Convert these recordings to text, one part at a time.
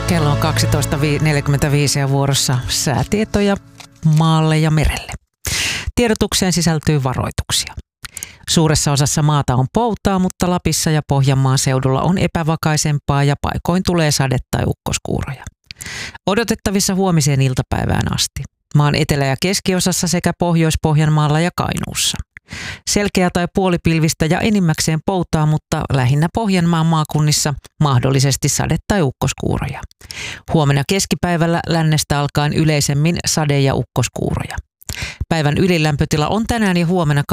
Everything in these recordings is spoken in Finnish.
Kello on 12.45 ja vuorossa säätietoja maalle ja merelle. Tiedotukseen sisältyy varoituksia. Suuressa osassa maata on poutaa, mutta Lapissa ja Pohjanmaan seudulla on epävakaisempaa ja paikoin tulee sade- tai ukkoskuuroja. Odotettavissa huomiseen iltapäivään asti. Maan etelä- ja keskiosassa sekä Pohjois-Pohjanmaalla ja Kainuussa. Selkeä tai puolipilvistä ja enimmäkseen poutaa, mutta lähinnä Pohjanmaan maakunnissa mahdollisesti sade- tai ukkoskuuroja. Huomenna keskipäivällä lännestä alkaen yleisemmin sade- ja ukkoskuuroja. Päivän ylilämpötila on tänään ja huomenna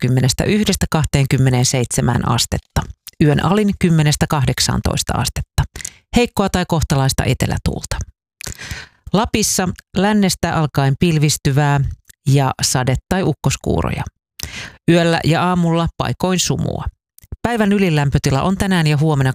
21–27 astetta. Yön alin 10–18 astetta. Heikkoa tai kohtalaista etelätuulta. Lapissa lännestä alkaen pilvistyvää ja sade- tai ukkoskuuroja. Yöllä ja aamulla paikoin sumua. Päivän ylilämpötila on tänään ja huomenna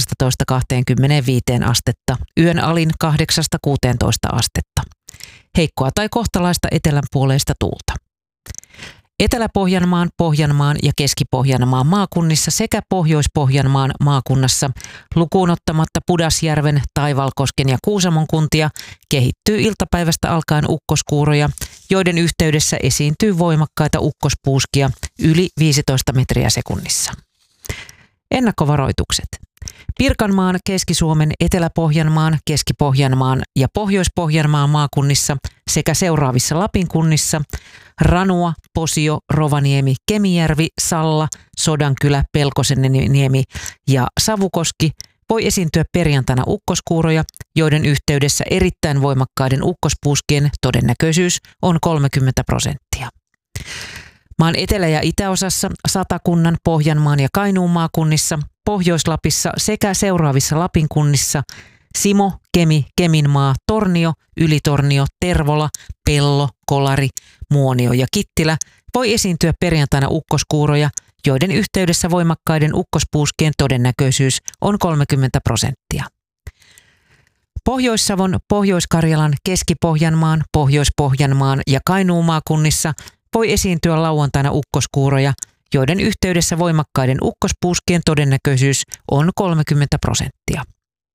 18–25 astetta. Yön alin 8–16 astetta. Heikkoa tai kohtalaista etelänpuoleista tuulta. Etelä-Pohjanmaan, Pohjanmaan ja Keski-Pohjanmaan maakunnissa sekä Pohjois-Pohjanmaan maakunnassa lukuun ottamatta Pudasjärven, Taivalkosken ja Kuusamon kuntia kehittyy iltapäivästä alkaen ukkoskuuroja, joiden yhteydessä esiintyy voimakkaita ukkospuuskia yli 15 metriä sekunnissa. Ennakkovaroitukset. Pirkanmaan, Keski-Suomen, Etelä-Pohjanmaan, Keski-Pohjanmaan ja Pohjois-Pohjanmaan maakunnissa sekä seuraavissa Lapin kunnissa Ranua, Posio, Rovaniemi, Kemijärvi, Salla, Sodankylä, Pelkosenniemi ja Savukoski voi esiintyä perjantaina ukkoskuuroja, joiden yhteydessä erittäin voimakkaiden ukkospuuskien todennäköisyys on 30%. Maan etelä- ja itäosassa Satakunnan, Pohjanmaan ja Kainuun maakunnissa, Pohjois-Lapissa sekä seuraavissa Lapin kunnissa Simo, Kemi, Keminmaa, Tornio, Ylitornio, Tervola, Pello, Kolari, Muonio ja Kittilä voi esiintyä perjantaina ukkoskuuroja, joiden yhteydessä voimakkaiden ukkospuuskien todennäköisyys on 30%. Pohjois-Savon, Pohjois-Karjalan, Keski-Pohjanmaan, Pohjois-Pohjanmaan ja Kainuun maakunnissa voi esiintyä lauantaina ukkoskuuroja, joiden yhteydessä voimakkaiden ukkospuuskien todennäköisyys on 30%.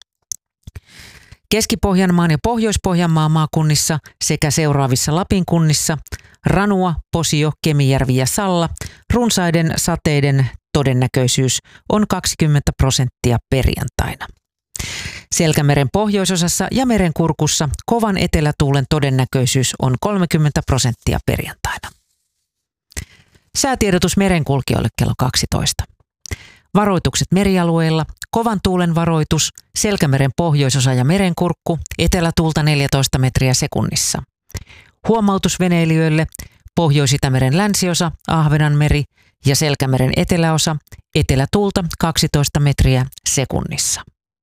Keski-Pohjanmaan ja Pohjois-Pohjanmaan maakunnissa sekä seuraavissa Lapin kunnissa Ranua, Posio, Kemijärvi ja Salla runsaiden sateiden todennäköisyys on 20% perjantaina. Selkämeren pohjoisosassa ja merenkurkussa kovan etelätuulen todennäköisyys on 30% perjantaina. Säätiedotus merenkulkijoille kello 12. Varoitukset merialueilla, kovan tuulen varoitus, Selkämeren pohjoisosa ja merenkurkku, etelätuulta 14 metriä sekunnissa. Huomautus veneilijöille, Pohjois-Itämeren länsiosa, Ahvenanmeri ja Selkämeren eteläosa, etelätuulta 12 metriä sekunnissa.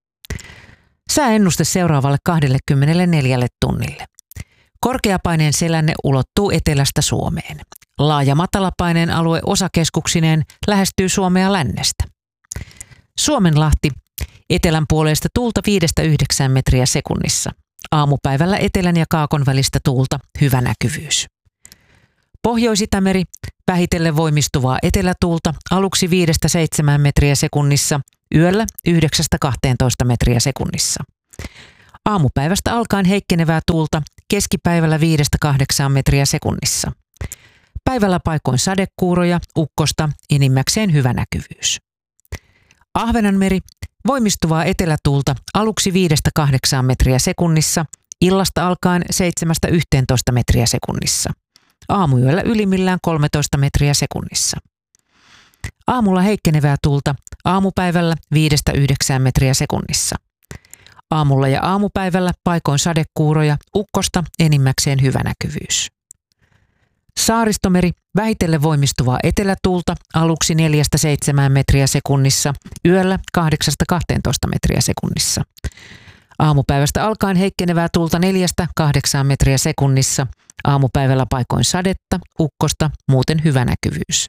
Sääennuste seuraavalle 24 tunnille. Korkeapaineen selänne ulottuu etelästä Suomeen. Laaja matalapaineen alue osakeskuksineen lähestyy Suomea lännestä. Suomenlahti, etelän puoleista tuulta 5–9 metriä sekunnissa. Aamupäivällä etelän ja kaakon välistä tuulta, hyvä näkyvyys. Pohjois-Itämeri, vähitellen voimistuvaa etelätuulta, aluksi 5–7 metriä sekunnissa, yöllä 9–12 metriä sekunnissa. Aamupäivästä alkaen heikkenevää tuulta, keskipäivällä 5–8 metriä sekunnissa. Päivällä paikoin sadekuuroja, ukkosta, enimmäkseen hyvä näkyvyys. Ahvenanmeri, voimistuvaa etelätuulta, aluksi 5–8 metriä sekunnissa, illasta alkaen 7–11 metriä sekunnissa. Aamuyöllä ylimmillään 13 metriä sekunnissa. Aamulla heikkenevää tuulta, aamupäivällä 5–9 metriä sekunnissa. Aamulla ja aamupäivällä paikoin sadekuuroja, ukkosta, enimmäkseen hyvä näkyvyys. Saaristomeri, vähitellen voimistuvaa etelätuulta, aluksi 4–7 metriä sekunnissa, yöllä 8–12 metriä sekunnissa. Aamupäivästä alkaen heikkenevää tuulta 4–8 metriä sekunnissa, aamupäivällä paikoin sadetta, ukkosta, muuten hyvä näkyvyys.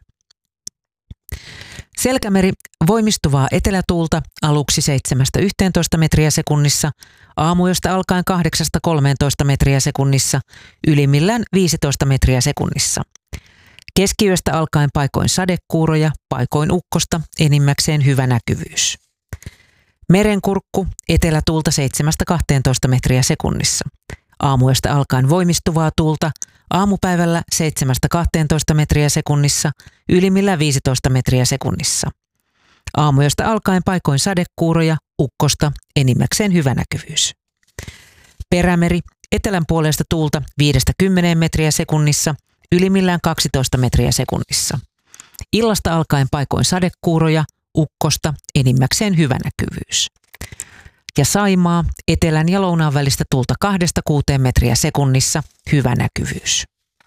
Selkämeri, voimistuvaa etelätuulta, aluksi 7–11 metriä sekunnissa, aamuyöstä alkaen 8–13 metriä sekunnissa, ylimmillään 15 metriä sekunnissa. Keskiyöstä alkaen paikoin sadekuuroja, paikoin ukkosta, enimmäkseen hyvä näkyvyys. Merenkurkku, etelätuulta 7-12 metriä sekunnissa. Aamuyöstä alkaen voimistuvaa tuulta, aamupäivällä 7-12 metriä sekunnissa, ylimmillään 15 metriä sekunnissa. Aamuyöstä alkaen paikoin sadekuuroja, ukkosta, enimmäkseen hyvä näkyvyys. Perämeri, etelän puolesta tuulta 5-10 metriä sekunnissa, ylimmillään 12 metriä sekunnissa. Illasta alkaen paikoin sadekuuroja, ukkosta, enimmäkseen hyvä näkyvyys. Ja Saimaa, etelän ja lounaan välistä tuulta 2-6 metriä sekunnissa, hyvä näkyvyys.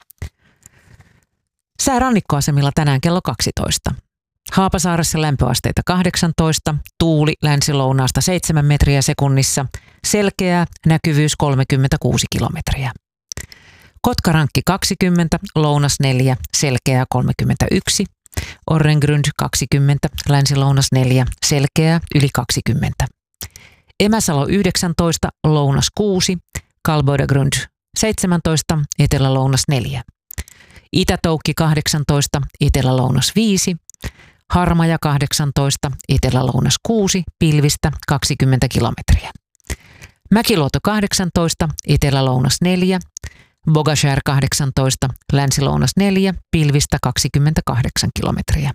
Sää rannikkoasemilla tänään kello 12. Haapasaaressa lämpöasteita 18, tuuli länsi-lounaasta 7 metriä sekunnissa, selkeää, näkyvyys 36 kilometriä. Kotkarankki 20, lounas 4, selkeää 31, Orrengrund 20, länsi-lounas 4, selkeää yli 20. Emäsalo 19, lounas 6, Kalboidagrund 17, etelä-lounas 4. Itätoukki 18, etelä-lounas 5, Harmaja 18, etelä-lounas 6, pilvistä 20 kilometriä. Mäkiluoto 18, etelä-lounas 4, Bogashär 18, länsi-lounas 4, pilvistä 28 kilometriä.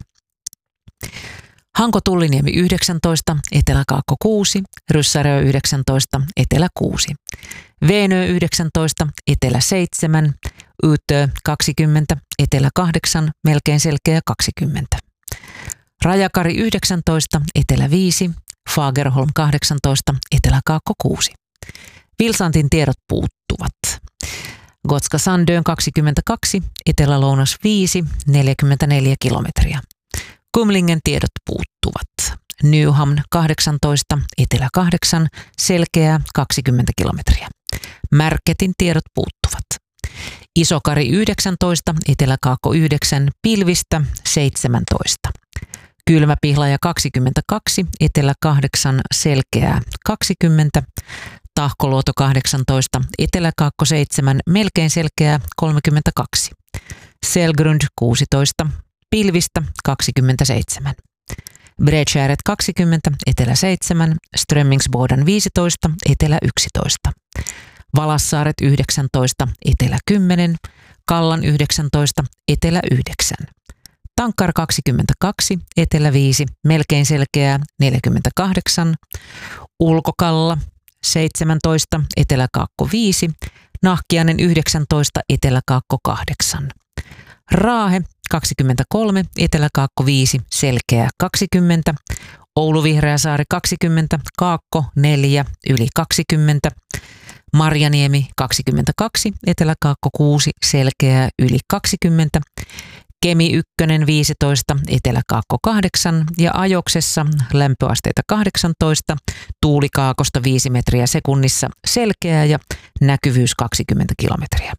Hanko-Tulliniemi 19, etelä-kaakko 6, Ryssärö 19, etelä 6. Veenö 19, etelä 7, Ytö 20, etelä 8, melkein selkeä 20. Rajakari 19, etelä 5, Fagerholm 18, etelä-kaakko 6. Vilsantin tiedot puuttuvat. Gotska Sandön 22, etelä-lounas 5, 44 kilometriä. Kumlingen tiedot puuttuvat. Nyhamn 18, etelä 8, selkeää 20 kilometriä. Märketin tiedot puuttuvat. Isokari 19, etelä-kaakko 9, pilvistä 17. Kylmäpihlaja 22, etelä 8, selkeää 20. Tahkoluoto 18, etelä-kaakko 7, melkein selkeää 32. Selgrund 16, pilvistä 27. Bredskäret 20, etelä 7, Strömmingsboden 15, etelä 11. Valassaaret 19, etelä 10, Kallan 19, etelä 9. Tankkar 22, etelä 5, melkein selkeää 48. Ulkokalla 17, etelä-kaakko 5, Nahkiainen 19, etelä-kaakko 8. Raahe 23, etelä-kaakko 5, selkeä 20. Oulu-Vihreäsaari 20, kaakko 4, yli 20. Marjaniemi 22, etelä-kaakko 6, selkeää yli 20. Kemi 1, 15, etelä-kaakko 8 ja Ajoksessa lämpöasteita 18, tuuli kaakosta 5 metriä sekunnissa, selkeää ja näkyvyys 20 kilometriä.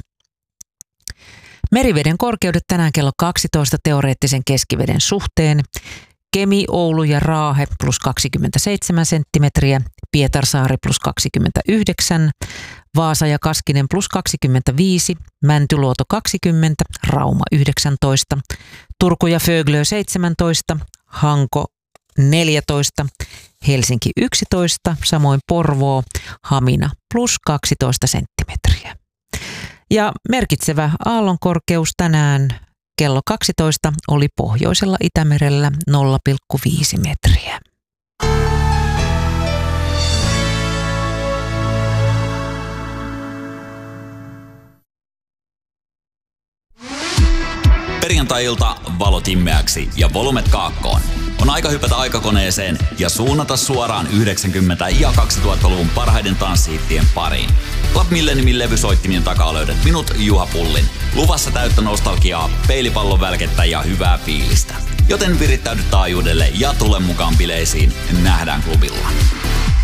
Meriveden korkeudet tänään kello 12 teoreettisen keskiveden suhteen. Kemi, Oulu ja Raahe plus 27 senttimetriä, Pietarsaari plus 29, Vaasa ja Kaskinen plus 25, Mäntyluoto 20, Rauma 19, Turku ja Föglö 17, Hanko 14, Helsinki 11, samoin Porvoo, Hamina plus 12 senttimetriä. Ja merkitsevä aallonkorkeus tänään kello 12 oli pohjoisella Itämerellä 0,5 metriä. Perjantai-ilta valot immeäksi ja volumet kaakkoon. On aika hypätä aikakoneeseen ja suunnata suoraan 90- ja 2000-luvun parhaiden tanssihittien pariin. Club Milleniumin levysoittimien takaa löydät minut, Juha Pullin. Luvassa täyttä nostalgiaa, peilipallon välkettä ja hyvää fiilistä. Joten virittäydy taajuudelle ja tule mukaan bileisiin. Nähdään klubilla.